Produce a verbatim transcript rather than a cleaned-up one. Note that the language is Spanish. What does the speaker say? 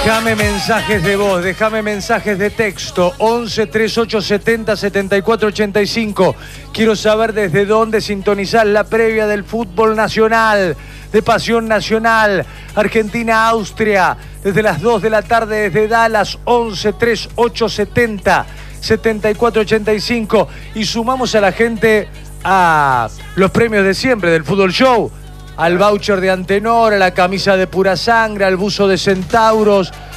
Déjame mensajes de voz, déjame mensajes de texto. once, treinta y ocho, setenta, setenta y cuatro, ochenta y cinco. Quiero saber desde dónde sintonizar la previa del fútbol nacional, de Pasión Nacional, Argentina-Austria, desde las dos de la tarde desde Dallas. once, treinta y ocho, setenta, setenta y cuatro, ochenta y cinco. Y sumamos a la gente a los premios de siempre del Fútbol Show, al voucher de Antenor, a la camisa de Pura Sangre, al buzo de Centauros,